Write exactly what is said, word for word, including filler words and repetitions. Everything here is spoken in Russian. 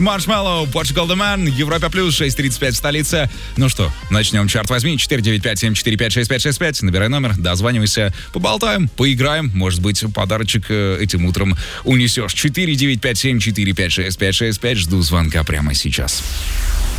Маршмеллоу, Portugal The Man, Европа Плюс, шесть тридцать пять в столице. Ну что, начнем. Чарт возьми. четыре девять пять семь четыре пять шесть пять шесть пять. Набирай номер, дозванивайся, поболтаем, поиграем. Может быть, подарочек э, этим утром унесешь. четыре девять пять семь четыре пять шесть пять шесть пять. Жду звонка прямо сейчас.